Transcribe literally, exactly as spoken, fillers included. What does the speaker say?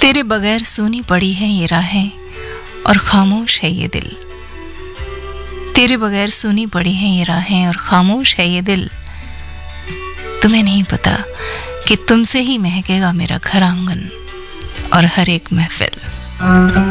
तेरे बगैर सूनी पड़ी है ये राहें और खामोश है ये दिल। तेरे बगैर सूनी पड़ी है ये राहें और खामोश है ये दिल। तुम्हें नहीं पता कि तुमसे ही महकेगा मेरा घर आंगन और हर एक महफिल।